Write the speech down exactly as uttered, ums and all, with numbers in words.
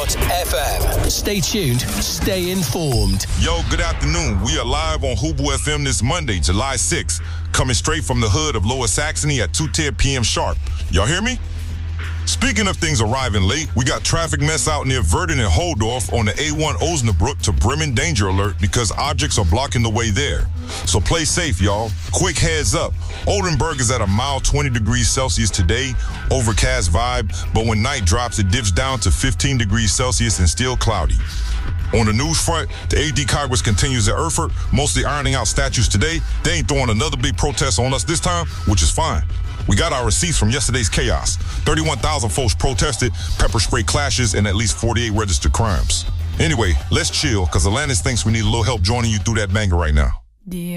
dot f m. Stay tuned, stay informed. Yo, good afternoon. We are live on Hubu F M this Monday, July sixth, coming straight from the hood of Lower Saxony at two ten p.m. sharp. Y'all hear me? Speaking of things arriving late, we got traffic mess out near Verdun and Holdorf on the A one Osnabrück to Bremen danger alert because objects are blocking the way there. So play safe, y'all. Quick heads up. Oldenburg is at a mild twenty degrees Celsius today, overcast vibe, but when night drops, it dips down to fifteen degrees Celsius and still cloudy. On the news front, the A D Congress continues at Erfurt, mostly ironing out statues today. They ain't throwing another big protest on us this time, which is fine. We got our receipts from yesterday's chaos. thirty-one thousand folks protested, pepper spray clashes, and at least forty-eight registered crimes. Anyway, let's chill, because Atlantis thinks we need a little help joining you through that banger right now. Yeah.